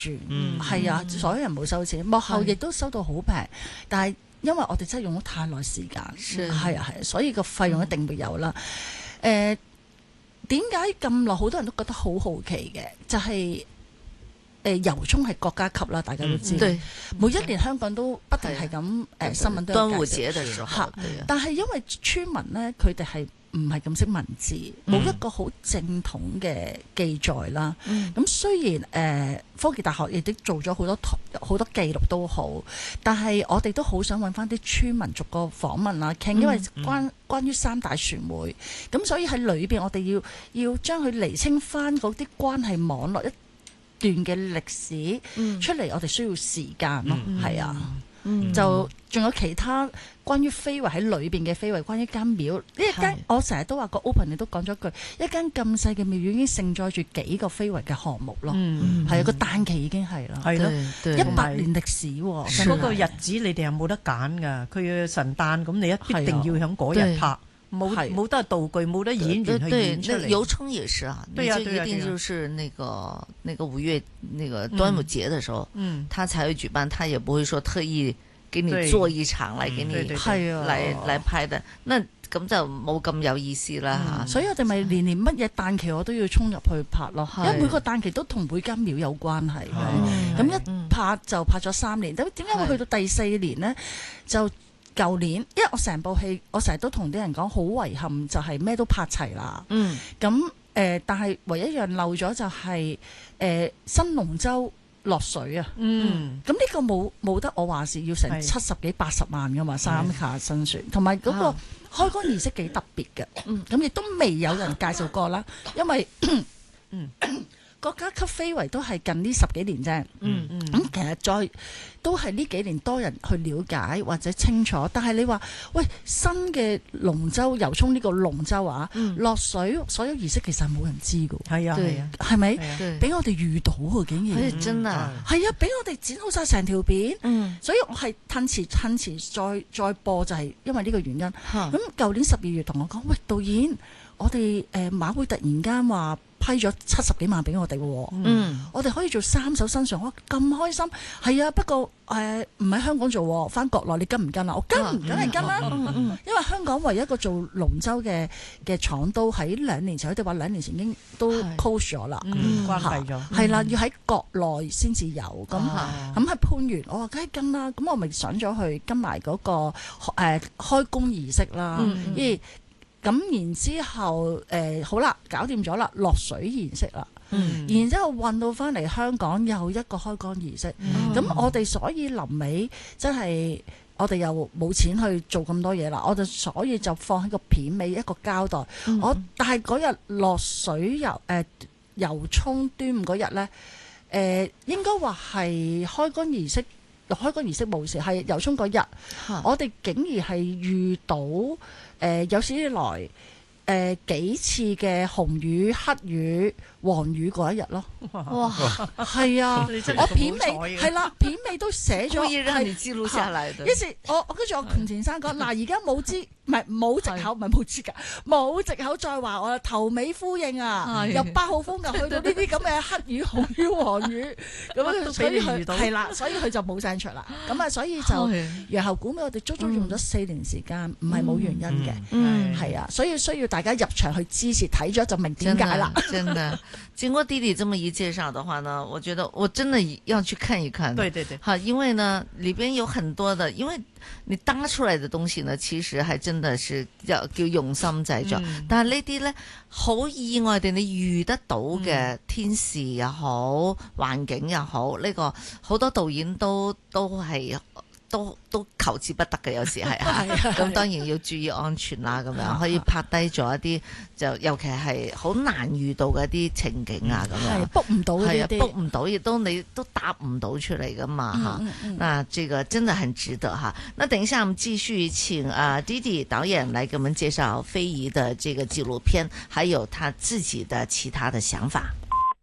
轉，係啊，所有人冇收錢，幕後亦都收到好平，但係因為我哋真係用咗太耐時間，係啊，所以個費用一定會有啦。點解咁耐好多人都覺得好好奇嘅，就係油涌係國家級啦，大家都知。每一年香港都不停係咁新聞都有端午節嘅時候， 但係因為村民呢，佢哋係唔係咁識文字，冇一個好正統嘅記載啦。咁雖然科技大學亦都做咗好多記錄都好，但係我哋都好想揾翻啲村民逐個訪問啊傾，因為關於三大船會，咁所以喺裏邊我哋要將佢釐清翻嗰啲關係網絡一段嘅歷史出嚟，我哋需要時間咯，係啊。就仲有其他關於非遺喺裏邊嘅非遺，關於間廟呢一間，我成日都話個 open 你都講咗句，一間咁細嘅廟宇已經承載住幾個非遺嘅項目咯，係啊，個誕期已經係啦， 係咯 ，100年歷史喎， 嗰個日子你哋係冇得揀㗎，佢嘅神誕咁你必定要喺嗰日拍。冇得道具，冇得演員去演出嚟。 油涌也是啊， 對呀， 一定就是那個5月那個端午節的時候，他才會舉辦，他也不會說特意給你做一場嚟給你嚟拍的，那咁就冇咁有意思啦嚇。 所以我哋咪年乜嘢誕期我都要衝入去拍咯，因為每個誕期都同每間廟有關係嘅。咁一拍就拍咗3年，咁點解會去到第4年呢？就舊年，因為我成部戲，我成日都同啲人講，好遺憾就係咩都拍齊啦。咁但係唯一一樣漏咗就係新龍舟落水啊。咁呢個冇得我話事，要成70幾80萬噶嘛，3架新船，同埋嗰個開竿儀式幾特別嘅。咁亦都未有人介紹過啦，因為國家級非遺都係近呢10幾年啫，咁其實都係呢幾年多人去了解或者清楚，但係你話喂新嘅龍舟油涌呢個龍舟啊，落水所有儀式其實係冇人知㗎， 係啊， 係咪？俾我哋遇到啊，竟然真啊， 係啊，俾我哋剪好晒成條片，所以我係褪遲再播就係因為呢個原因。咁舊年12月同我講，喂導演，我哋馬會突然間話批咗70幾萬俾我哋喎，我哋可以做3艘新船，哇咁開心，係啊，不過唔喺香港做，翻國內你跟唔跟啊？我梗係跟啦，因為香港唯一一個做龍舟嘅廠都喺2年前，佢哋話2年前已經都 close 咗啦， 關閉咗， 係啦，要喺國內先至有，咁喺番禺，我話梗係跟啦，咁我咪上咗去跟埋嗰個開工儀式啦，咁然之後，好啦，搞掂咗啦，落水儀式啦，然之後運到翻嚟香港又一個開竿儀式，咁我哋所以臨尾真係我哋又冇錢去做咁多嘢啦，我哋所以就放喺個片尾一個交代。但係嗰日落水油涌端午嗰日呢，應該話係開竿儀式。開竿儀式冇事，係油涌嗰日，我哋竟然係遇到有史以來幾次嘅紅雨、黑雨、黃雨嗰一日咯。哇，係啊，我片尾係啦，片尾都寫咗， 可以讓你記錄下來的。 於是我跟住我同田生講，嗱，而家冇藉口，唔係冇資格，冇藉口再話我頭尾呼應啊，由8號風球去到呢啲咁嘅黑雨、紅雨、黃雨，咁所以佢係啦，所以佢就冇聲出啦。咁啊，所以就然後估尾我哋足足用咗4年時間，唔係冇原因嘅，係啊，所以需要大家入場去支持，睇咗就明點解啦。 真的，經過弟弟這麼一介紹的話呢，我覺得我真的要去看一看。 對， 好，因為呢裏邊有很多的，因為你搭出來的東西呢，其實係真的是叫用心製作。但係呢啲呢，好意外地你遇得到嘅天時又好，環境又好，呢個好多導演都係。都求之不得嘅，有時係咁當然要注意安全啦，咁樣可以拍低咗一啲就尤其係好難遇到嘅一啲情景啊，咁樣 book唔到嘅啲 book唔到，亦都你都答唔到出嚟噶嘛嚇。那這個真的很值得哈。那等一下我們繼續請Didi 導演來給我們介紹非遺的這個紀錄片，還有他自己的其他的想法。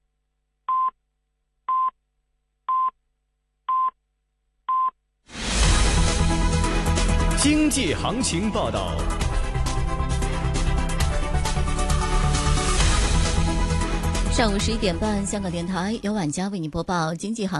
經濟行情報道。 上午11點半，香港電台由晚嘉為您播報經濟行